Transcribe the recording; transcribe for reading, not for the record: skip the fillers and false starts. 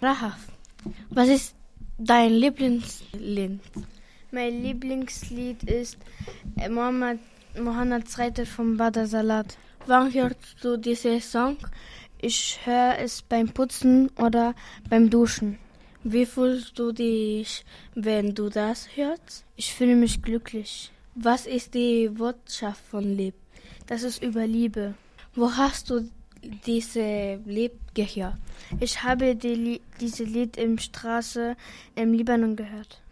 Rahaf, was ist dein Lieblingslied? Mein Lieblingslied ist Mohammeds Reiter vom Badr Salat. Wann hörst du diesen Song? Ich höre es beim Putzen oder beim Duschen. Wie fühlst du dich, wenn du das hörst? Ich fühle mich glücklich. Was ist die Botschaft von Lieb? Das ist über Liebe. Wo hast du diese Lied gehört? Ich habe diese Lied im Straße im Libanon gehört.